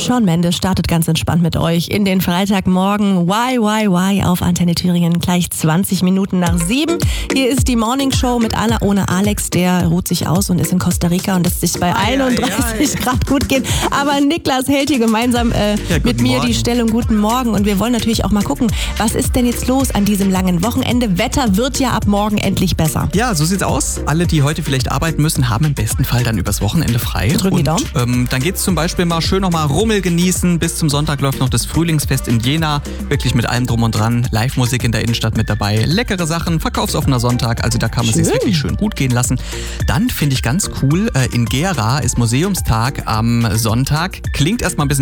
Shawn Mendes startet ganz entspannt mit euch in den Freitagmorgen. Why auf Antenne Thüringen, gleich 20 Minuten nach 7. Hier ist die Morning Show mit Anna ohne Alex. Der ruht sich aus und ist in Costa Rica und lässt sich bei 31 Grad gut gehen. Aber Niklas hält hier gemeinsam mit mir die Stellung. Guten Morgen. Und wir wollen natürlich auch mal gucken, was ist denn jetzt los an diesem langen Wochenende? Wetter wird ja ab morgen endlich besser. Ja, so sieht's aus. Alle, die heute vielleicht arbeiten müssen, haben im besten Fall dann übers Wochenende frei. Drücken die Daumen. Dann geht's zum Beispiel mal schön nochmal Rummel genießen. Bis zum Sonntag läuft noch das Frühlingsfest in Jena. Wirklich mit allem drum und dran. Live-Musik in der Innenstadt mit dabei. Leckere Sachen, verkaufsoffener Sonntag. Also da kann man es sich wirklich schön gut gehen lassen. Dann finde ich ganz cool, in Gera ist Museumstag am Sonntag. Klingt erstmal ein bisschen